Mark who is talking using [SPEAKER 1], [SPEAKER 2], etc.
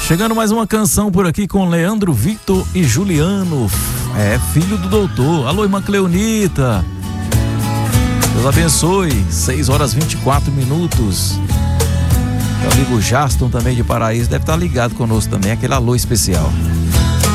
[SPEAKER 1] Chegando mais uma canção por aqui com Leandro, Victor e Juliano. Filho do doutor. Alô, irmã Cleonita. Deus abençoe. 6h24. Meu amigo Jaston também de Paraíso deve estar ligado conosco também. Aquele alô especial.